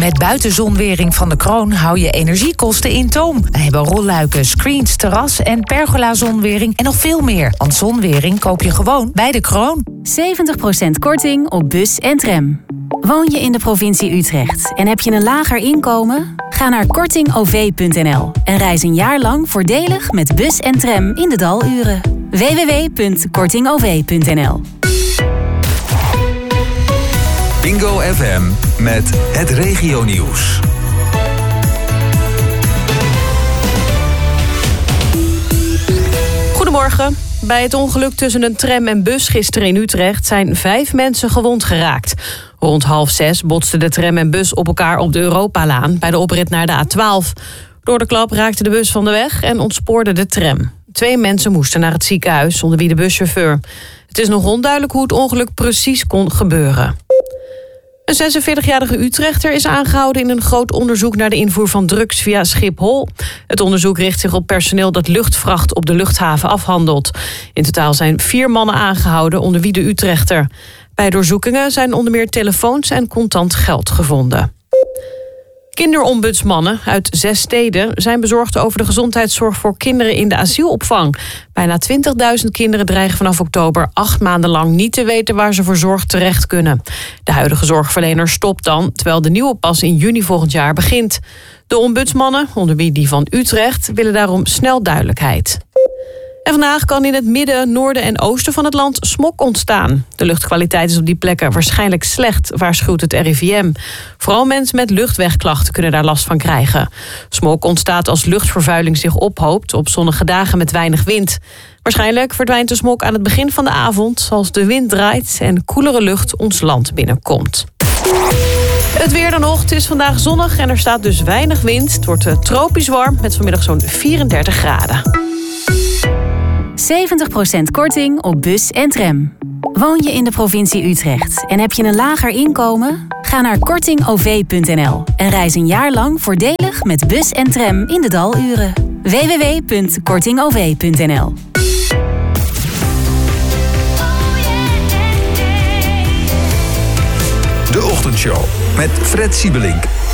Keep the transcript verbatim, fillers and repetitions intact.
Met buitenzonwering van de Kroon hou je energiekosten in toom. We hebben rolluiken, screens, terras en pergola-zonwering en nog veel meer. Want zonwering koop je gewoon bij de Kroon. zeventig procent korting op bus en tram. Woon je in de provincie Utrecht en heb je een lager inkomen? Ga naar korting o v punt n l en reis een jaar lang voordelig met bus en tram in de daluren. w w w punt korting o v punt n l. Bingo F M met het regionieuws. Goedemorgen. Bij het ongeluk tussen een tram en bus gisteren in Utrecht zijn vijf mensen gewond geraakt. Rond half zes botsten de tram en bus op elkaar op de Europalaan bij de oprit naar de A twaalf. Door de klap raakte de bus van de weg en ontspoorde de tram. Twee mensen moesten naar het ziekenhuis, onder wie de buschauffeur. Het is nog onduidelijk hoe het ongeluk precies kon gebeuren. Een zesenveertigjarige Utrechter is aangehouden in een groot onderzoek naar de invoer van drugs via Schiphol. Het onderzoek richt zich op personeel dat luchtvracht op de luchthaven afhandelt. In totaal zijn vier mannen aangehouden, onder wie de Utrechter. Bij doorzoekingen zijn onder meer telefoons en contant geld gevonden. Kinderombudsmannen uit zes steden zijn bezorgd over de gezondheidszorg voor kinderen in de asielopvang. Bijna twintigduizend kinderen dreigen vanaf oktober acht maanden lang niet te weten waar ze voor zorg terecht kunnen. De huidige zorgverlener stopt dan, terwijl de nieuwe pas in juni volgend jaar begint. De ombudsmannen, onder wie die van Utrecht, willen daarom snel duidelijkheid. En vandaag kan in het midden, noorden en oosten van het land smog ontstaan. De luchtkwaliteit is op die plekken waarschijnlijk slecht, waarschuwt het R I V M. Vooral mensen met luchtwegklachten kunnen daar last van krijgen. Smog ontstaat als luchtvervuiling zich ophoopt op zonnige dagen met weinig wind. Waarschijnlijk verdwijnt de smog aan het begin van de avond als de wind draait en koelere lucht ons land binnenkomt. Het weer dan nog. Het is vandaag zonnig en er staat dus weinig wind. Het wordt tropisch warm met vanmiddag zo'n vierendertig graden. zeventig procent korting op bus en tram. Woon je in de provincie Utrecht en heb je een lager inkomen? Ga naar korting o v punt n l en reis een jaar lang voordelig met bus en tram in de daluren. w w w punt korting o v punt n l. De Ochtendshow met Fred Siebelink.